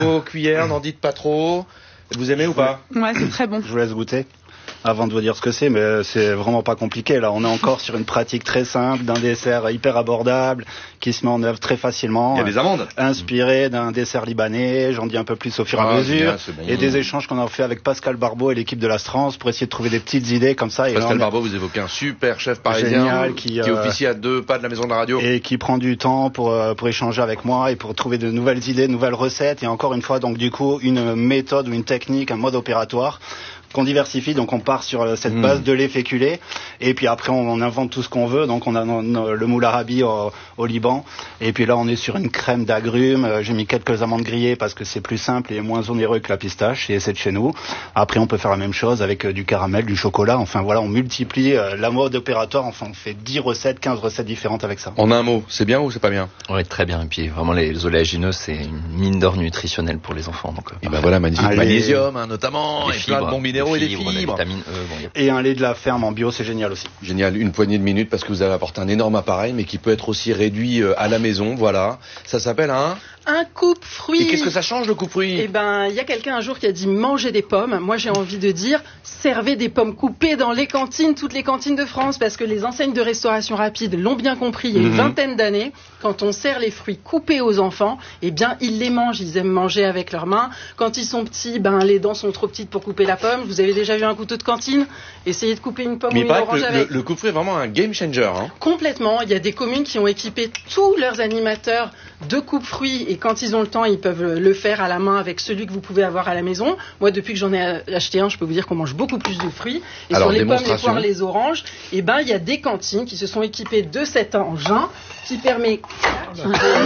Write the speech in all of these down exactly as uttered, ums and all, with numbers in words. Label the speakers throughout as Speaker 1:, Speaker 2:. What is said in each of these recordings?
Speaker 1: Vos cuillères, n'en dites pas trop. Vous aimez ou pas?
Speaker 2: Ouais, c'est très bon.
Speaker 3: Je vous laisse goûter avant de vous dire ce que c'est, mais c'est vraiment pas compliqué. Là, on est encore sur une pratique très simple d'un dessert hyper abordable qui se met en œuvre très facilement.
Speaker 1: Il y a des amandes.
Speaker 3: Inspiré d'un dessert libanais, j'en dis un peu plus au fur et à
Speaker 1: Ah,
Speaker 3: mesure.
Speaker 1: bien, bon.
Speaker 3: Et des échanges qu'on a fait avec Pascal Barbeau et l'équipe de l'Astrance pour essayer de trouver des petites idées comme ça. Et
Speaker 1: Pascal
Speaker 3: là,
Speaker 1: Barbeau, vous évoquez un super chef parisien
Speaker 3: Génial, qui,
Speaker 1: qui
Speaker 3: euh,
Speaker 1: officie à deux pas de la maison de la radio.
Speaker 3: Et qui prend du temps pour, euh, pour échanger avec moi et pour trouver de nouvelles idées, de nouvelles recettes. Et encore une fois, donc du coup, une méthode ou une technique, un mode opératoire qu'on diversifie, donc on part sur cette
Speaker 1: mmh.
Speaker 3: base de lait féculé, et puis après on, on invente tout ce qu'on veut, donc on a no, no, le moule arabi au, au Liban, et puis là on est sur une crème d'agrumes, euh, j'ai mis quelques amandes grillées parce que c'est plus simple et moins onéreux que la pistache, et c'est de chez nous. Après on peut faire la même chose avec euh, du caramel, du chocolat, enfin voilà, on multiplie euh, la mode opératoire, enfin on fait dix recettes, quinze recettes différentes avec ça.
Speaker 1: En un mot, c'est bien ou c'est pas bien?
Speaker 4: Oui, très bien, et puis vraiment les oléagineux c'est une mine d'or nutritionnelle pour les enfants. Donc,
Speaker 1: et ben voilà, magnifique.
Speaker 3: Allez.
Speaker 1: Magnésium hein, notamment,
Speaker 4: les
Speaker 1: et
Speaker 4: fibres,
Speaker 1: plein de bons minéraux et des fibres.
Speaker 4: La vitamine E, bon, y a...
Speaker 3: Et un lait de la ferme en bio, c'est génial aussi.
Speaker 1: Génial, une poignée de minutes parce que vous avez apporté un énorme appareil mais qui peut être aussi réduit à la maison, voilà. Ça s'appelle un...
Speaker 2: Un coupe-fruit.
Speaker 1: Et qu'est-ce que ça change le coupe-fruit?
Speaker 2: Eh ben, il y a quelqu'un un jour qui a dit manger des pommes. Moi, j'ai envie de dire servez des pommes coupées dans les cantines, toutes les cantines de France, parce que les enseignes de restauration rapide l'ont bien compris il y a une mmh. vingtaine d'années. Quand on sert les fruits coupés aux enfants, eh bien, ils les mangent. Ils aiment manger avec leurs mains. Quand ils sont petits, ben, les dents sont trop petites pour couper la pomme. Vous avez déjà vu un couteau de cantine? Essayez de couper une pomme
Speaker 1: mais
Speaker 2: ou une orange
Speaker 1: le,
Speaker 2: avec.
Speaker 1: Le, le coupe-fruit est vraiment un game changer. Hein.
Speaker 2: Complètement. Il y a des communes qui ont équipé tous leurs animateurs de coupe-fruits et quand ils ont le temps, ils peuvent le faire à la main avec celui que vous pouvez avoir à la maison. Moi, depuis que j'en ai acheté un, je peux vous dire qu'on mange beaucoup plus de fruits. Et
Speaker 1: alors,
Speaker 2: sur les pommes, les poires, les oranges, eh ben, il y a des cantines qui se sont équipées de cet engin qui permet de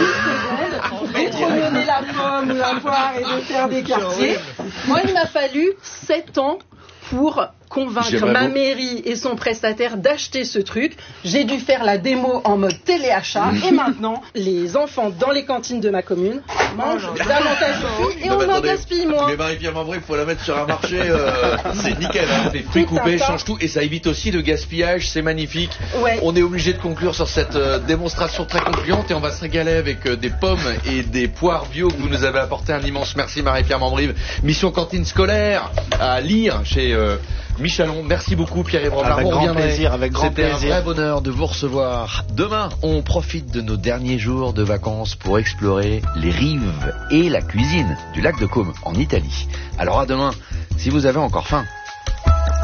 Speaker 2: contrôler la pomme ou la poire et de faire des quartiers. Moi, il m'a fallu sept ans pour convaincre
Speaker 1: J'aimerais
Speaker 2: ma
Speaker 1: beau...
Speaker 2: mairie et son prestataire d'acheter ce truc. J'ai dû faire la démo en mode téléachat et maintenant, les enfants dans les cantines de ma commune mangent davantage de fruits et non, on en gaspille moins.
Speaker 1: Mais Marie-Pierre Mambré, il faut la mettre sur un marché, euh, c'est nickel. Hein. Les fruits tout coupés changent tout et ça évite aussi le gaspillage, c'est magnifique.
Speaker 2: Ouais.
Speaker 1: On est obligé de conclure sur cette euh, démonstration très concluante et on va se régaler avec euh, des pommes et des poires bio que vous nous avez apporté. Un immense merci Marie-Pierre Mambré. Mission cantine scolaire à lire chez... Euh, Michalon, merci beaucoup Pierre-Yves Roblard.
Speaker 3: Avec grand plaisir, avec grand plaisir.
Speaker 1: C'était un vrai bonheur de vous recevoir. Demain, on profite de nos derniers jours de vacances pour explorer les rives et la cuisine du lac de Côme en Italie. Alors à demain, si vous avez encore faim.